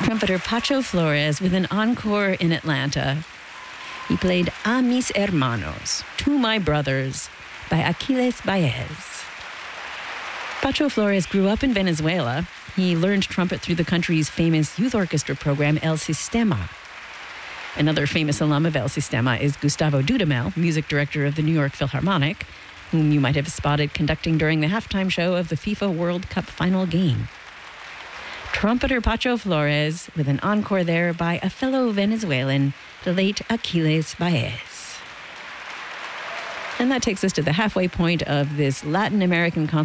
Trumpeter Pacho Flores with an encore in Atlanta. He played A Mis Hermanos, To My Brothers, by Aquiles Baez. Pacho Flores grew up in Venezuela. He learned trumpet through the country's famous youth orchestra program, El Sistema. Another famous alum of El Sistema is Gustavo Dudamel, music director of the New York Philharmonic, whom you might have spotted conducting during the halftime show of the FIFA World Cup final game. Trumpeter Pacho Flores with an encore there by a fellow Venezuelan, the late Aquiles Baez. And that takes us to the halfway point of this Latin American